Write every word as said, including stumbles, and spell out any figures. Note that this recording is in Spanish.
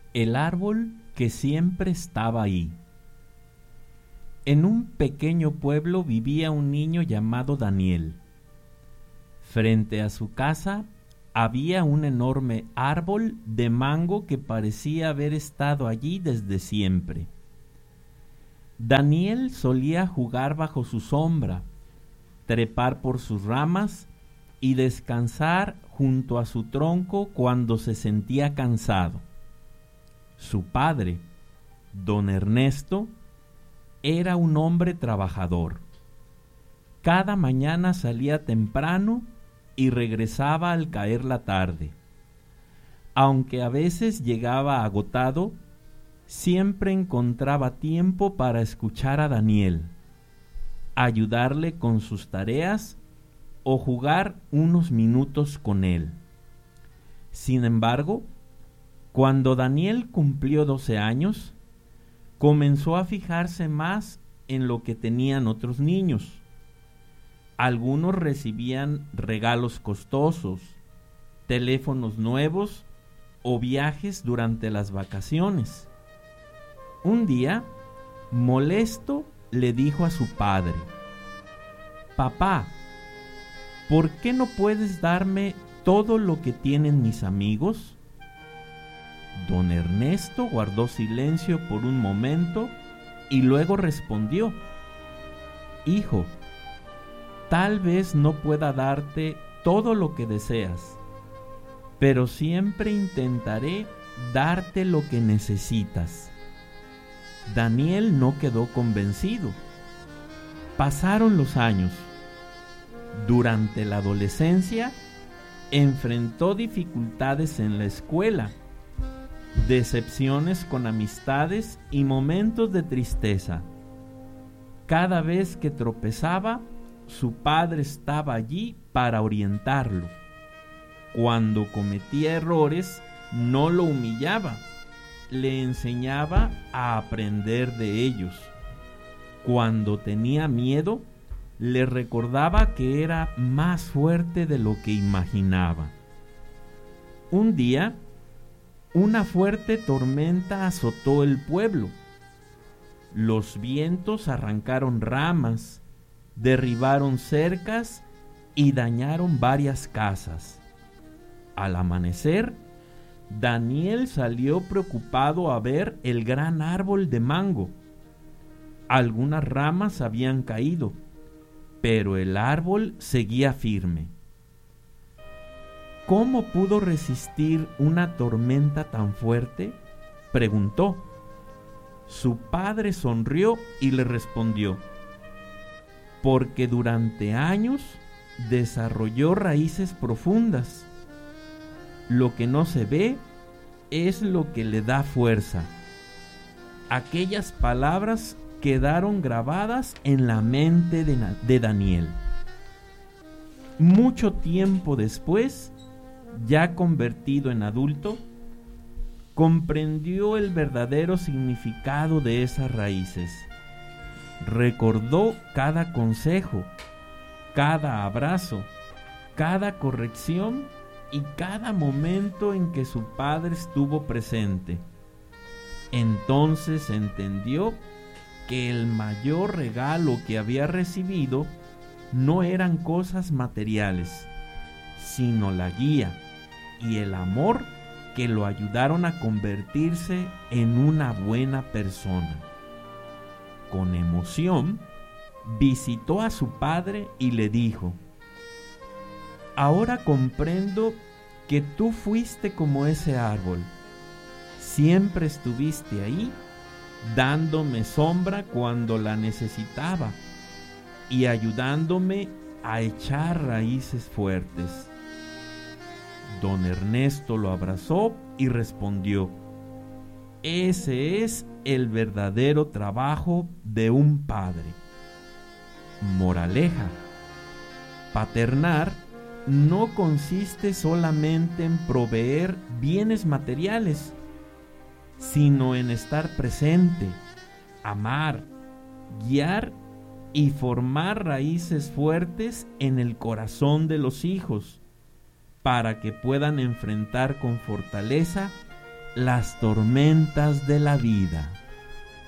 El árbol que siempre estaba ahí. En un pequeño pueblo vivía un niño llamado Daniel. Frente a su casa había un enorme árbol de mango que parecía haber estado allí desde siempre. Daniel solía jugar bajo su sombra, trepar por sus ramas y descansar junto a su tronco cuando se sentía cansado. Su padre, don Ernesto, era un hombre trabajador. Cada mañana salía temprano y regresaba al caer la tarde. Aunque a veces llegaba agotado, siempre encontraba tiempo para escuchar a Daniel, ayudarle con sus tareas o jugar unos minutos con él. Sin embargo, cuando Daniel cumplió doce años, comenzó a fijarse más en lo que tenían otros niños. Algunos recibían regalos costosos, teléfonos nuevos o viajes durante las vacaciones. Un día, molesto, le dijo a su padre: «Papá, ¿por qué no puedes darme todo lo que tienen mis amigos?» Don Ernesto guardó silencio por un momento y luego respondió: «Hijo, tal vez no pueda darte todo lo que deseas, pero siempre intentaré darte lo que necesitas». Daniel no quedó convencido. Pasaron los años. Durante la adolescencia, enfrentó dificultades en la escuela, decepciones con amistades y momentos de tristeza. Cada vez que tropezaba, su padre estaba allí para orientarlo. Cuando cometía errores, no lo humillaba, le enseñaba a aprender de ellos. Cuando tenía miedo, le recordaba que era más fuerte de lo que imaginaba. Un día, una fuerte tormenta azotó el pueblo. Los vientos arrancaron ramas, derribaron cercas y dañaron varias casas. Al amanecer, Daniel salió preocupado a ver el gran árbol de mango. Algunas ramas habían caído, pero el árbol seguía firme. ¿Cómo pudo resistir una tormenta tan fuerte?, preguntó. Su padre sonrió y le respondió: «Porque durante años desarrolló raíces profundas. Lo que no se ve es lo que le da fuerza». Aquellas palabras quedaron grabadas en la mente de, de Daniel. Mucho tiempo después, ya convertido en adulto, comprendió el verdadero significado de esas raíces. Recordó cada consejo, cada abrazo, cada corrección y cada momento en que su padre estuvo presente. Entonces entendió que el mayor regalo que había recibido no eran cosas materiales, sino la guía y el amor que lo ayudaron a convertirse en una buena persona. Con emoción, visitó a su padre y le dijo: «Ahora comprendo que tú fuiste como ese árbol. Siempre estuviste ahí, dándome sombra cuando la necesitaba y ayudándome a echar raíces fuertes». Don Ernesto lo abrazó y respondió: «Ese es el verdadero trabajo de un padre». Moraleja: paternar no consiste solamente en proveer bienes materiales, sino en estar presente, amar, guiar y formar raíces fuertes en el corazón de los hijos, para que puedan enfrentar con fortaleza las tormentas de la vida.